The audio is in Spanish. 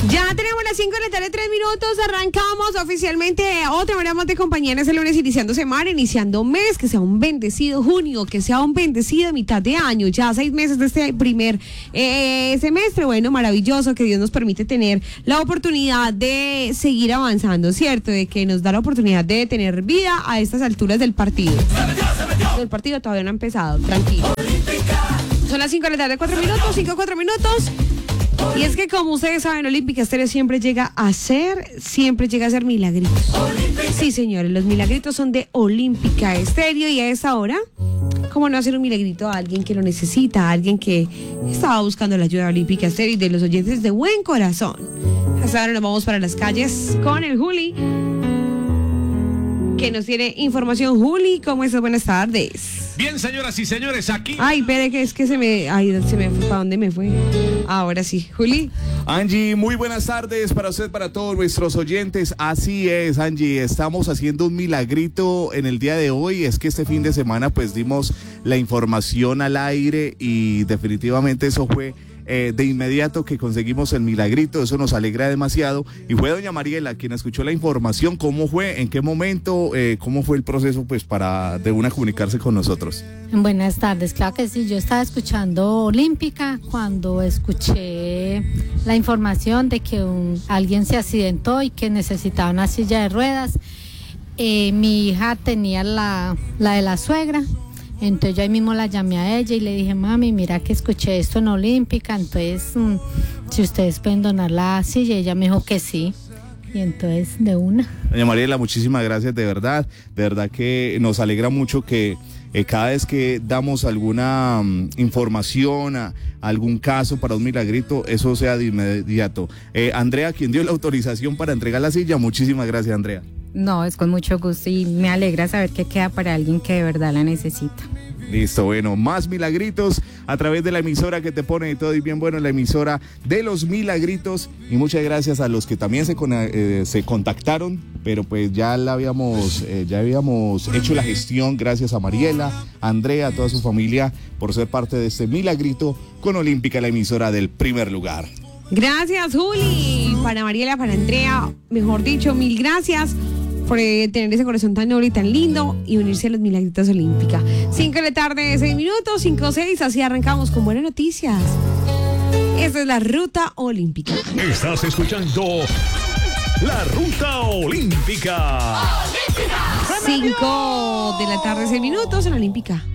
Ya tenemos las 5 de la tarde, 3 minutos. Arrancamos oficialmente otra hora más de compañía en ese lunes, iniciando semana, iniciando mes. Que sea un bendecido junio, que sea un bendecido mitad de año. Ya 6 meses de este primer semestre. Bueno, maravilloso que Dios nos permite tener la oportunidad de seguir avanzando, ¿cierto? De que nos da la oportunidad de tener vida a estas alturas del partido. El partido todavía no ha empezado, tranquilo. Son las 5 de la tarde, 4 minutos. Y es que como ustedes saben, Olímpica Estéreo siempre llega a ser milagritos. Sí, señores, los milagritos son de Olímpica Estéreo. Y a esa hora, ¿cómo no hacer un milagrito a alguien que lo necesita? A alguien que estaba buscando la ayuda de Olímpica Estéreo y de los oyentes de buen corazón. Hasta ahora nos vamos para las calles con el Juli, que nos tiene información. Juli, ¿cómo estás? Buenas tardes. Bien, señoras y señores, aquí. Ay, espere, que es que se me fue. ¿Para dónde me fue? Ahora sí, Juli. Angie, muy buenas tardes para usted, para todos nuestros oyentes. Así es, Angie, estamos haciendo un milagrito en el día de hoy. Es que este fin de semana pues dimos la información al aire y definitivamente eso fue de inmediato que conseguimos el milagrito. Eso nos alegra demasiado. Y fue doña Mariela quien escuchó la información. ¿Cómo fue? ¿En qué momento? ¿Cómo fue el proceso pues para de una comunicarse con nosotros? Buenas tardes, claro que sí. Yo estaba escuchando Olímpica cuando escuché la información de que alguien se accidentó y que necesitaba una silla de ruedas. Mi hija tenía la de la suegra. Entonces yo ahí mismo la llamé a ella y le dije, mami, mira que escuché esto en Olímpica, entonces si ustedes pueden donar la silla. Ella me dijo que sí, y entonces de una. Doña Mariela, muchísimas gracias, de verdad que nos alegra mucho que cada vez que damos alguna información, algún caso para un milagrito, eso sea de inmediato. Andrea, quien dio la autorización para entregar la silla, muchísimas gracias, Andrea. No, es con mucho gusto y me alegra saber que queda para alguien que de verdad la necesita. Listo, bueno, más milagritos a través de la emisora que te pone de todo y bien bueno, la emisora de los milagritos. Y muchas gracias a los que también se contactaron, pero pues ya habíamos hecho la gestión. Gracias a Mariela, a Andrea, a toda su familia por ser parte de este milagrito con Olímpica, la emisora del primer lugar. Gracias, Juli. Para Mariela, para Andrea, mejor dicho, mil gracias por tener ese corazón tan noble y tan lindo y unirse a los milagritos Olímpica. 5 de la tarde, 6 minutos, 5-6, así arrancamos con buenas noticias. Esta es la Ruta Olímpica. Estás escuchando la Ruta Olímpica. 5 de la tarde, 6 minutos en Olímpica.